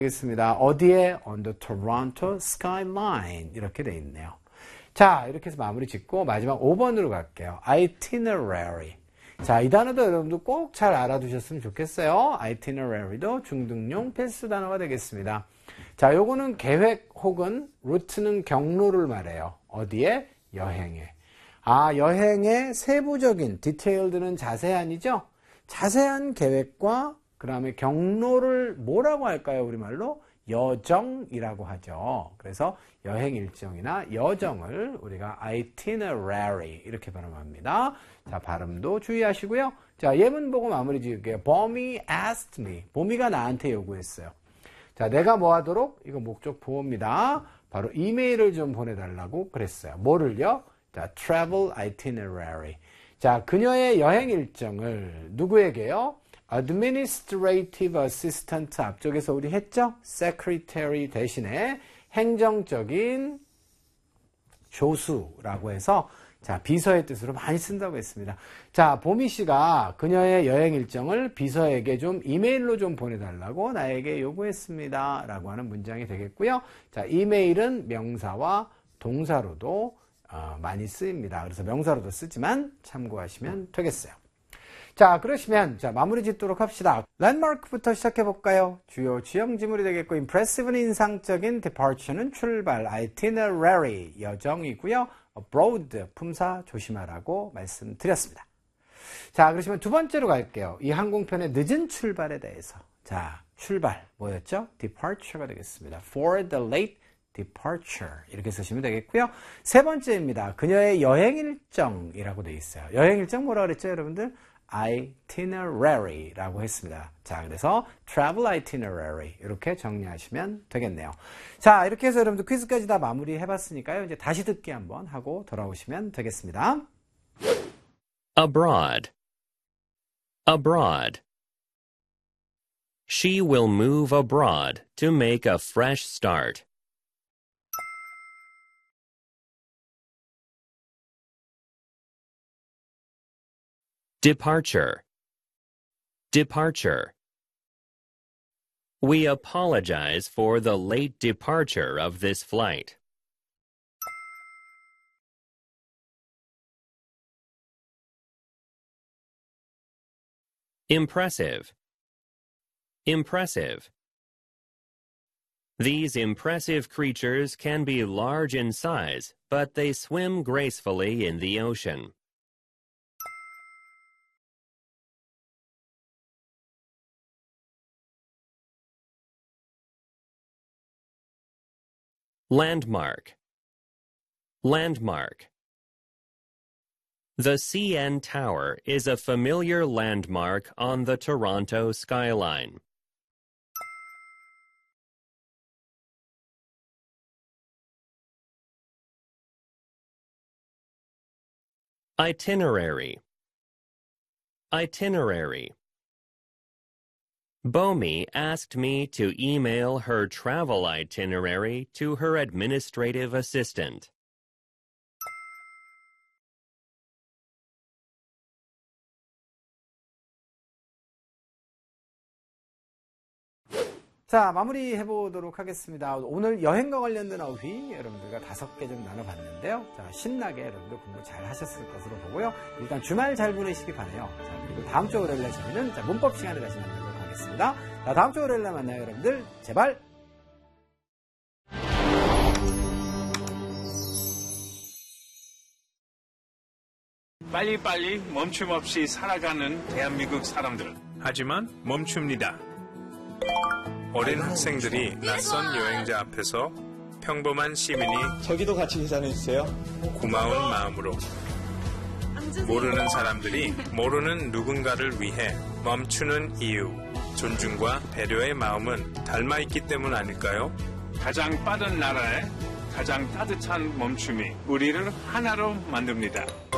되겠습니다. 어디에? On the Toronto skyline. 이렇게 돼 있네요. 자, 이렇게 해서 마무리 짓고 마지막 5번으로 갈게요. itinerary. 자, 이 단어도 여러분들 꼭 잘 알아두셨으면 좋겠어요. itinerary도 중등용 필수 단어가 되겠습니다. 자, 요거는 계획 혹은 루트는 경로를 말해요. 어디에? 여행에. 아, 여행의 세부적인 디테일들은 자세한이죠? 자세한 계획과 그 다음에 경로를 뭐라고 할까요? 우리말로 여정이라고 하죠. 그래서 여행 일정이나 여정을 우리가 itinerary 이렇게 발음합니다. 자, 발음도 주의하시고요. 자, 예문 보고 마무리 지을게요. 봄이 asked me. 봄이가 나한테 요구했어요. 자, 내가 뭐 하도록? 이거 목적 보호입니다. 바로 이메일을 좀 보내달라고 그랬어요. 뭐를요? 자, travel itinerary. 자, 그녀의 여행 일정을 누구에게요? administrative assistant 앞쪽에서 우리 했죠? secretary 대신에 행정적인 조수라고 해서 자, 비서의 뜻으로 많이 쓴다고 했습니다. 자, 보미 씨가 그녀의 여행 일정을 비서에게 좀 이메일로 좀 보내달라고 나에게 요구했습니다. 라고 하는 문장이 되겠고요. 자, 이메일은 명사와 동사로도 많이 쓰입니다. 그래서 명사로도 쓰지만 참고하시면 되겠어요. 자, 그러시면 자, 마무리 짓도록 합시다. 랜드마크부터 시작해 볼까요? 주요 지형 지물이 되겠고 impressive는 인상적인, departure는 출발, itinerary 여정이고요. abroad 품사 조심하라고 말씀드렸습니다. 자, 그러시면 두 번째로 갈게요. 이 항공편의 늦은 출발에 대해서. 자, 출발 뭐였죠? departure가 되겠습니다. for the late departure 이렇게 쓰시면 되겠고요. 세 번째입니다. 그녀의 여행 일정이라고 되어 있어요. 여행 일정 뭐라 그랬죠, 여러분들? itinerary라고 했습니다. 자, 그래서 travel itinerary 이렇게 정리하시면 되겠네요. 자, 이렇게 해서 여러분들 퀴즈까지 다 마무리 해봤으니까요. 이제 다시 듣기 한번 하고 돌아오시면 되겠습니다. Abroad. Abroad. She will move abroad to make a fresh start. Departure. Departure. We apologize for the late departure of this flight. Impressive. Impressive. These impressive creatures can be large in size, but they swim gracefully in the ocean. Landmark. Landmark. The CN Tower is a familiar landmark on the Toronto skyline. Itinerary. Itinerary. Bomi asked me to email her travel itinerary to her administrative assistant. 자, 마무리 해보도록 하겠습니다. 오늘 여행과 관련된 어휘 여러분들과 5개 좀 나눠봤는데요. 자, 신나게 여러분들 공부 잘 하셨을 것으로 보고요. 일단 주말 잘 보내시기 바라요. 자, 그리고 다음 주 월요일에 저희는 자, 문법 시간에 다시 만나도록 하겠습니다. 자, 다음 주 월요일에 만나요, 여러분들. 제발. 빨리빨리 멈춤 없이 살아가는 대한민국 사람들. 하지만 멈춥니다. 어린 학생들이 낯선 여행자 앞에서 평범한 시민이 저기도 같이 계산해주세요. 고마운 마음으로 모르는 사람들이 모르는 누군가를 위해 멈추는 이유, 존중과 배려의 마음은 닮아있기 때문 아닐까요? 가장 빠른 나라에 가장 따뜻한 멈춤이 우리를 하나로 만듭니다.